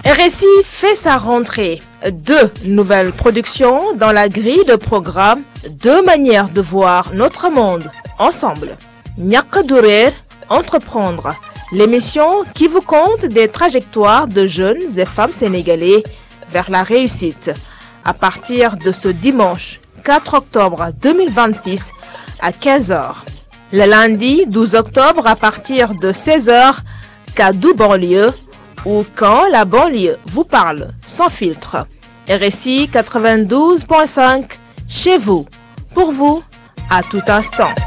RSI fait sa rentrée. 2 nouvelles productions dans la grille de programme, 2 manières de voir notre monde ensemble. Ñàkk du réer, entreprendre, l'émission qui vous conte des trajectoires de jeunes et femmes sénégalais vers la réussite. À partir de ce dimanche 4 octobre 2026 à 15h. Le lundi 12 octobre à partir de 16h, Kaddu banlieue, ou quand la banlieue vous parle sans filtre. RSI 92.5, chez vous, pour vous, à tout instant.